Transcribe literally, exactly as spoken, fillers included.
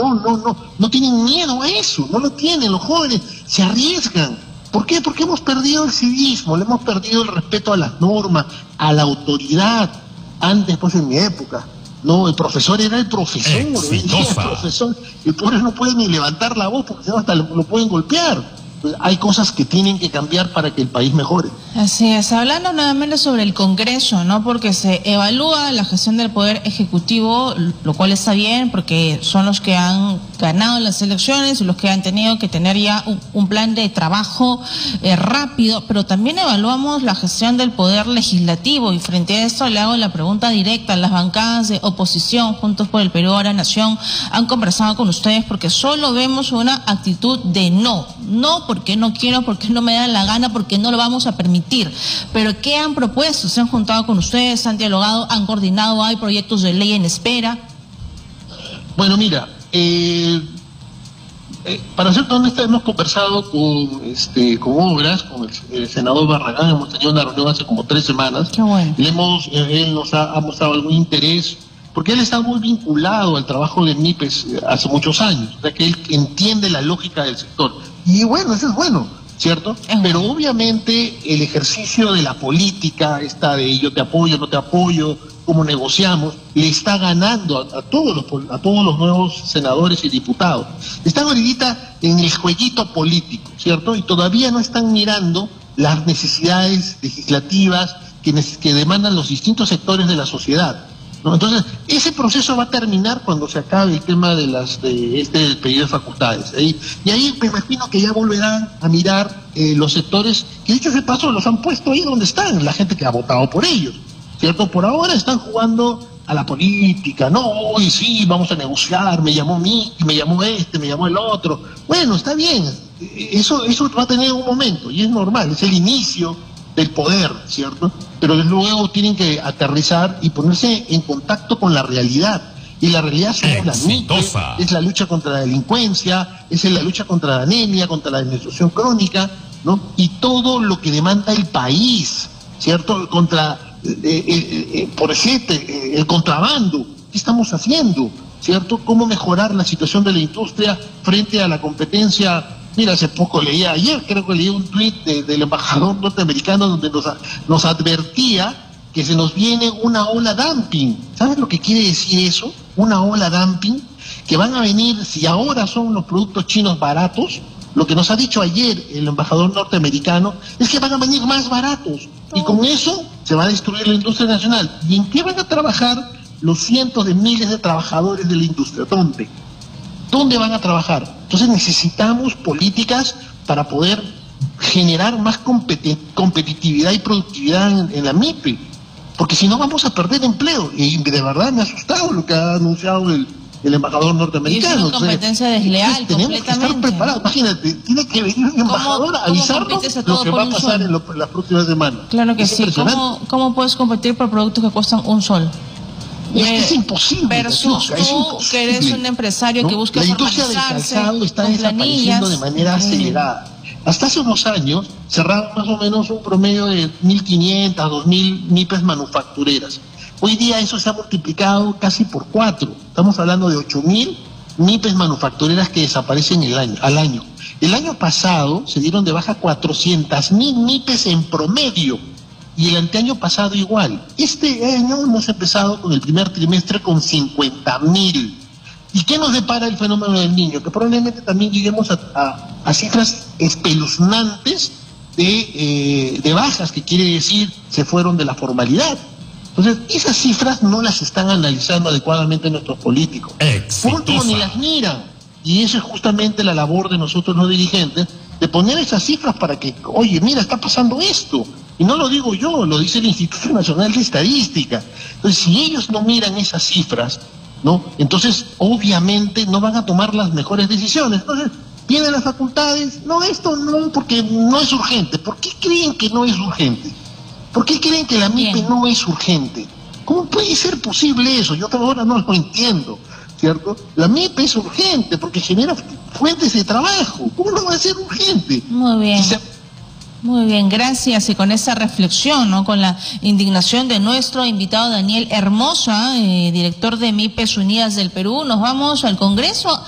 no, no, no, no tienen miedo a eso, no lo tienen, los jóvenes se arriesgan. ¿Por qué? Porque hemos perdido el civismo, le hemos perdido el respeto a las normas, a la autoridad. Antes, pues en mi época, no, el profesor era el profesor, el profesor, el pobre no puede ni levantar la voz porque si no hasta lo, lo pueden golpear. Hay cosas que tienen que cambiar para que el país mejore. Así es, hablando nuevamente sobre el Congreso, ¿no? Porque se evalúa la gestión del Poder Ejecutivo, lo cual está bien, porque son los que han ganado las elecciones y los que han tenido que tener ya un, un plan de trabajo eh, rápido, pero también evaluamos la gestión del Poder Legislativo, y frente a esto le hago la pregunta directa. Las bancadas de oposición, Juntos por el Perú, Ahora Nación, han conversado con ustedes porque solo vemos una actitud de no, no porque no quiero, porque no me da la gana, porque no lo vamos a permitir. Pero ¿qué han propuesto? ¿Se han juntado con ustedes? ¿Han dialogado? ¿Han coordinado? ¿Hay proyectos de ley en espera? Bueno, mira, eh, eh, para ser honesto, hemos conversado con, este, con Obras, con el, el senador Barragán, hemos tenido una reunión hace como tres semanas. Qué bueno. Le hemos, eh, él nos ha, ha mostrado algún interés, porque él está muy vinculado al trabajo del MIPES hace muchos años, o sea que él entiende la lógica del sector. Y bueno, eso es bueno, ¿cierto? Es Pero bueno. Obviamente el ejercicio de la política, esta de yo te apoyo, no te apoyo, cómo negociamos, le está ganando a, a, todos los, a todos los nuevos senadores y diputados. Están ahorita en el jueguito político, ¿cierto? Y todavía no están mirando las necesidades legislativas que, que demandan los distintos sectores de la sociedad, ¿no? Entonces, ese proceso va a terminar cuando se acabe el tema de las de este del pedido de facultades. ¿eh? Y ahí me imagino que ya volverán a mirar eh, los sectores que, dicho ese paso, los han puesto ahí donde están, la gente que ha votado por ellos, ¿cierto? Por ahora están jugando a la política, no, hoy sí, vamos a negociar, me llamó mí, me llamó este, me llamó el otro. Bueno, está bien, eso, eso va a tener un momento, y es normal, es el inicio del poder, ¿cierto? Pero luego tienen que aterrizar y ponerse en contacto con la realidad. Y la realidad son las MIPES, es la lucha contra la delincuencia, es la lucha contra la anemia, contra la desnutrición crónica, ¿no? Y todo lo que demanda el país, ¿cierto? Contra, eh, eh, eh, por ejemplo, eh, el contrabando. ¿Qué estamos haciendo? ¿Cierto? ¿Cómo mejorar la situación de la industria frente a la competencia? Mira, hace poco leía, ayer creo que leí un tuit de, del embajador norteamericano donde nos, nos advertía que se nos viene una ola dumping. ¿Sabes lo que quiere decir eso? Una ola dumping, que van a venir, si ahora son los productos chinos baratos, lo que nos ha dicho ayer el embajador norteamericano es que van a venir más baratos. Y con eso se va a destruir la industria nacional. ¿Y en qué van a trabajar los cientos de miles de trabajadores de la industria? ¿Dónde? ¿Dónde van a trabajar? Entonces necesitamos políticas para poder generar más competi competitividad y productividad en, en la MIPE, porque si no vamos a perder empleo. Y de verdad me ha asustado lo que ha anunciado el, el embajador norteamericano. Y es una competencia o sea, desleal, tenemos que estar preparados. Imagínate, tiene que venir un embajador a avisarnos lo que va a pasar en, lo, en las próximas semanas. Claro que es sí. ¿Cómo, ¿Cómo puedes competir por productos que cuestan un sol? Es que es imposible. Versus tú, es imposible, que eres un empresario, ¿no? Que busca la industria del calzado está desapareciendo de manera acelerada. Hasta hace unos años cerraron más o menos un promedio de mil quinientas, dos mil MIPES manufactureras. Hoy día eso se ha multiplicado casi por cuatro. Estamos hablando de ocho mil MIPES manufactureras que desaparecen el año, al año. El año pasado se dieron de baja cuatrocientas mil MIPES en promedio. Y el anteaño pasado igual. Este año hemos empezado con el primer trimestre con cincuenta mil. ¿Y qué nos depara el fenómeno del niño? Que probablemente también lleguemos a, a, a cifras espeluznantes de, eh, de bajas, que quiere decir se fueron de la formalidad. Entonces, esas cifras no las están analizando adecuadamente nuestros políticos. Por último, ni las miran. Y eso es justamente la labor de nosotros los dirigentes, de poner esas cifras para que, oye, mira, está pasando esto. Y no lo digo yo, lo dice el Instituto Nacional de Estadística. Entonces, si ellos no miran esas cifras, ¿no? Entonces, obviamente, no van a tomar las mejores decisiones. Entonces, vienen las facultades, no, esto no, porque no es urgente. ¿Por qué creen que no es urgente? ¿Por qué creen que la MIPE Bien. no es urgente? ¿Cómo puede ser posible eso? Yo ahora no lo entiendo, ¿cierto? La MIPE es urgente porque genera fuentes de trabajo. ¿Cómo no va a ser urgente? Muy bien. Si se... Muy bien, gracias. Y con esa reflexión, ¿no? Con la indignación de nuestro invitado Daniel Hermosa, eh, director de MIPES Unidas del Perú, nos vamos al Congreso.